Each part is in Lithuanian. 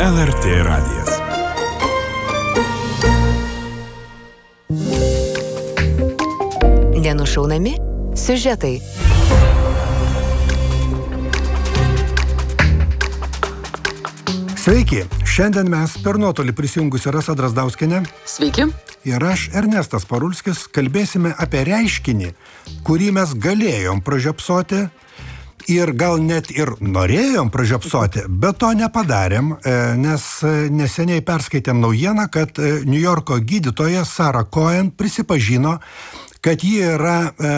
LRT radijas. Nenušaunami siužetai. Sveiki, šiandien mes per nuotolį prisijungusi Rasa Drazdauskienė. Sveiki. Ir aš, Ernestas Parulskis, kalbėsime apie reiškinį, kurį mes galėjom pražiopsoti ir gal net ir norėjom pražiopsoti, bet to nepadarėm, nes neseniai perskaitėm naujieną, kad Niujorko gydytoja Sarah Cohen prisipažino, kad ji yra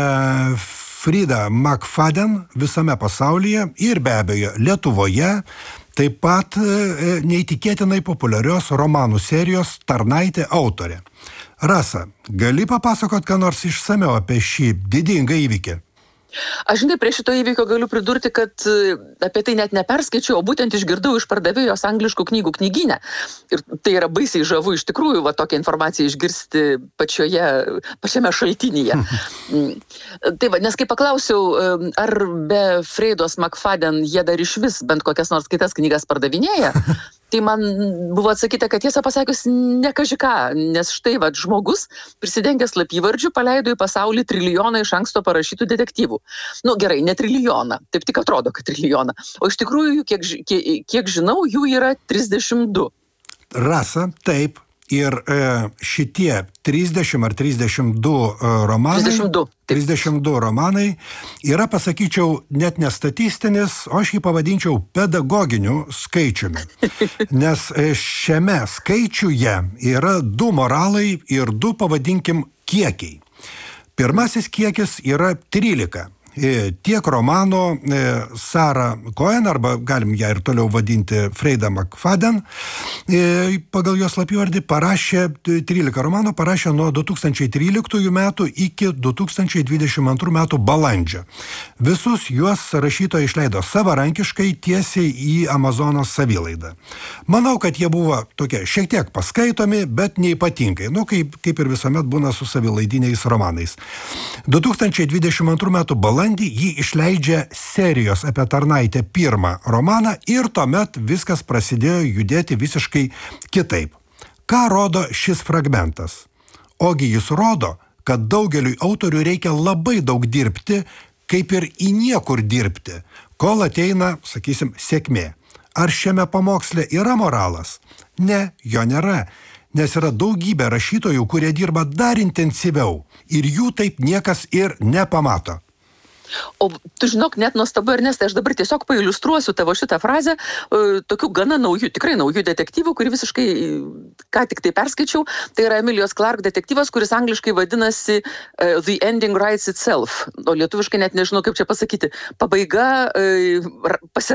Frida McFadden visame pasaulyje ir be abejo Lietuvoje, taip pat neįtikėtinai populiarios romanų serijos Tarnaitė autorė. Rasa, gali papasakot ką nors išsamiau apie šį didingą įvykį? Aš žinai, prie šito įvykio galiu pridurti, kad apie tai net neperskaičiau, o būtent išgirdau iš pardavėjos angliškų knygų knygyne. Ir tai yra baisiai žavu iš tikrųjų va tokią informaciją išgirsti pačiame šaltinyje. Tai va, nes kai paklausiau, ar be Fridos McFadden jie dar iš vis bent kokias nors kitas knygas pardavinėja, tai man buvo atsakyta, kad tiesą pasakius ne kaži ką, nes štai va, žmogus prisidengęs slapyvardžiu paleido į pasaulį trilijoną iš anksto parašytų detektyvų. Nu gerai, ne trilijoną, taip tik atrodo, kad trilijoną. O iš tikrųjų, kiek žinau, jų yra 32. Rasa, taip. Ir šitie 30 ar 32 romanai, 32 romanai yra, pasakyčiau, net ne statistinis, o aš jį pavadinčiau pedagoginiu skaičiumi. Nes šiame skaičiuje yra 2 moralai ir 2, pavadinkim, kiekiai. Pirmasis kiekis yra 13. Tiek romano Sarah Cohen, arba galim ją ir toliau vadinti Frida McFadden, pagal jos slapyvardį parašė 13 romanų, parašė nuo 2013 metų iki 2022 metų balandžio. Visus juos rašytoja išleido savarankiškai tiesiai į Amazonos savilaidą. Manau, kad jie buvo tokie šiek tiek paskaitomi, bet neypatingai, kaip ir visuomet būna su savilaidiniais romanais. 2022 metų balandžio jį išleidžia serijos apie Tarnaitę 1 romaną ir tuomet viskas prasidėjo judėti visiškai kitaip. Ką rodo šis fragmentas? Ogi jis rodo, kad daugeliui autorių reikia labai daug dirbti, kaip ir į niekur dirbti, kol ateina, sakysim, sėkmė. Ar šiame pamoksle yra moralas? Ne, jo nėra. Nes yra daugybė rašytojų, kurie dirba dar intensyviau ir jų taip niekas ir nepamato. O tu žinok, net nuostabu, Ernestai, aš dabar tiesiog pailiustruosiu tavo šitą frazę tokių gana naujų, tikrai naujų detektyvų, kurį visiškai ką tik tai perskaičiau. Tai yra Emilijos Clark detektyvas, kuris angliškai vadinasi The Ending Writes Itself. O lietuviškai net nežinau, kaip čia pasakyti. Pabaiga